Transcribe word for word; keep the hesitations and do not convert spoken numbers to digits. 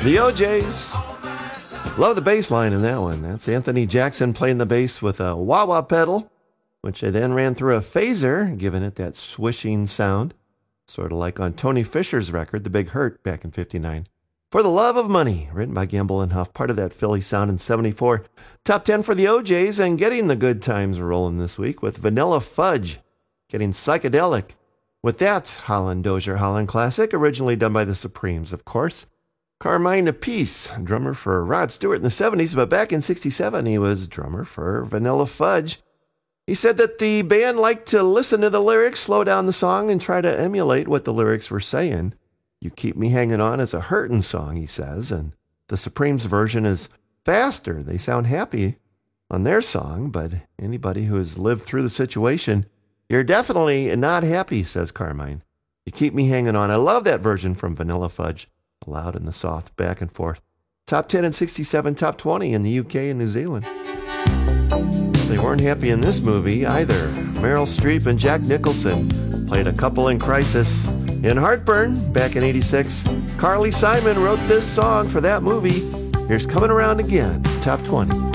The O Js. Love the bass line in that one. That's Anthony Jackson playing the bass with a wah-wah pedal, which they then ran through a phaser, giving it that swishing sound, sort of like on Tony Fisher's record, The Big Hurt, back in fifty-nine. For the Love of Money, written by Gamble and Huff, part of that Philly sound in seventy-four. Top ten for the O Js, and getting the good times rolling this week with Vanilla Fudge, getting psychedelic. With that Holland Dozier Holland classic, originally done by the Supremes, of course. Carmine Appice, drummer for Rod Stewart in the seventies, but back in sixty-seven he was drummer for Vanilla Fudge. He said that the band liked to listen to the lyrics, slow down the song, and try to emulate what the lyrics were saying. You Keep Me Hanging On is a hurtin' song, he says, and the Supremes version is faster. They sound happy on their song, but anybody who has lived through the situation, you're definitely not happy, says Carmine. You Keep Me Hanging On. I love that version from Vanilla Fudge. Loud and the soft, back and forth. Top ten in sixty-seven, top twenty in the U K and New Zealand. They weren't happy in this movie either. Meryl Streep and Jack Nicholson played a couple in crisis. In Heartburn, back in eighty-six, Carly Simon wrote this song for that movie. Here's Coming Around Again, top twenty.